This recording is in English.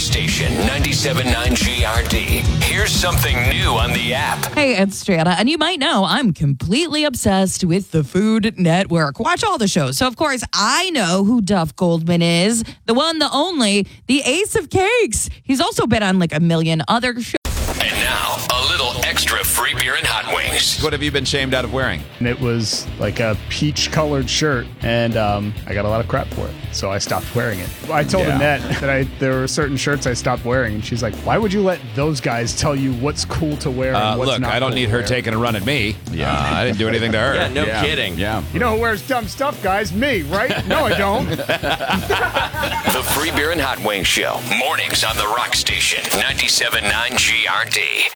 Station 97.9 GRD. Here's something new on the app. Hey, it's Jana, and you might know I'm completely obsessed with the Food Network. Watch all the shows. So, of course, I know who Duff Goldman is. The one, the only, the ace of cakes. He's also been on like a million other shows. And now, a little extra free beer and hot wings. What have you been shamed out of wearing? And it was like a peach-colored shirt, and I got a lot of crap for it, so I stopped wearing it. I told Annette that there were certain shirts I stopped wearing, and she's like, why would you let those guys tell you what's cool to wear and what's look, not I don't cool need to her wear? taking a run at me. I didn't do anything to her. Yeah, no kidding. Yeah. You know who wears dumb stuff, guys? Me, right? No, I don't. The Free Beer and Hot Wings Show. Mornings on the Rock Station 97.9 GRD.